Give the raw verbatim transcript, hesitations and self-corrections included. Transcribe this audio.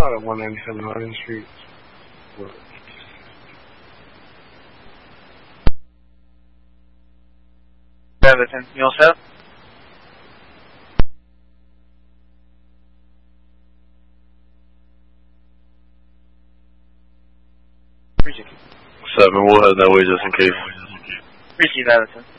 out at one ninety-seven Harding Street. Everton, you all set? Appreciate it. Seven, we'll head that way just in case. Appreciate that, Everton.